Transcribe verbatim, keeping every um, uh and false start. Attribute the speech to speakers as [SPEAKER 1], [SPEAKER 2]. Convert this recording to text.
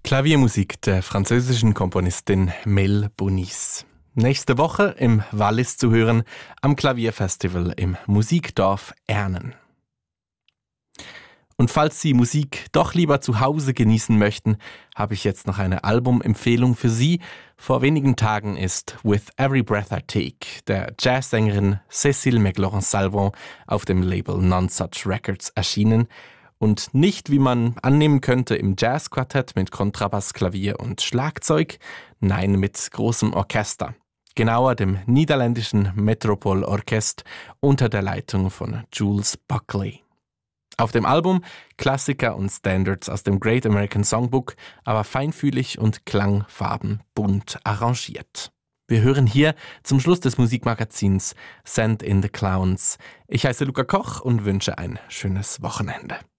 [SPEAKER 1] Klaviermusik der französischen Komponistin Mel Bonis. Nächste Woche im Wallis zu hören am Klavierfestival im Musikdorf Ernen. Und falls Sie Musik doch lieber zu Hause genießen möchten, habe ich jetzt noch eine Albumempfehlung für Sie. Vor wenigen Tagen ist With Every Breath I Take der Jazzsängerin Cécile McLaurin-Salvant auf dem Label Nonesuch Records erschienen. Und nicht, wie man annehmen könnte, im Jazzquartett mit Kontrabass, Klavier und Schlagzeug, nein, mit großem Orchester. Genauer dem niederländischen Metropol Orkest unter der Leitung von Jules Buckley. Auf dem Album Klassiker und Standards aus dem Great American Songbook, aber feinfühlig und klangfarbenbunt arrangiert. Wir hören hier zum Schluss des Musikmagazins Send in the Clowns. Ich heiße Luca Koch und wünsche ein schönes Wochenende.